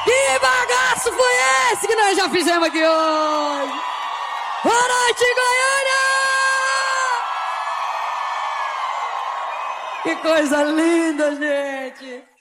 Que bagaço foi esse que nós já fizemos aqui hoje? Boa noite, Goiânia! Que coisa linda, gente!